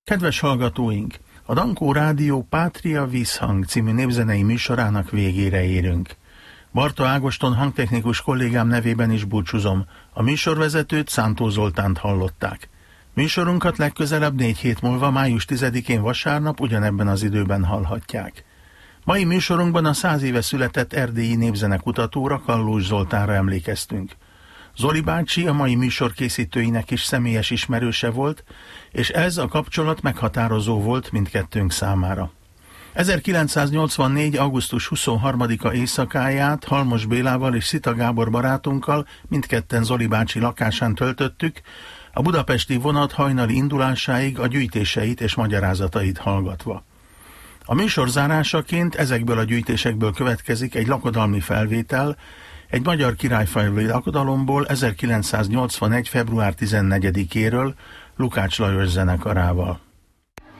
Kedves hallgatóink! A Dankó Rádió Pátria Vízhang című népzenei műsorának végére érünk. Barta Ágoston hangtechnikus kollégám nevében is búcsúzom. A műsorvezetőt, Szántó Zoltánt hallották. Műsorunkat legközelebb 4 hét múlva, május 10-én vasárnap ugyanebben az időben hallhatják. Mai műsorunkban a 100 éve született erdélyi népzenekutatóra, Kallós Zoltánra emlékeztünk. Zoli bácsi a mai műsor készítőinek is személyes ismerőse volt, és ez a kapcsolat meghatározó volt mindkettőnk számára. 1984. augusztus 23-a éjszakáját Halmos Bélával és Szita Gábor barátunkkal mindketten Zoli bácsi lakásán töltöttük, a budapesti vonat hajnali indulásáig a gyűjtéseit és magyarázatait hallgatva. A műsor zárásaként ezekből a gyűjtésekből következik egy lakodalmi felvétel, egy magyar királyfalusi lakodalomból 1981. február 14-éről Lukács Lajos zenekarával.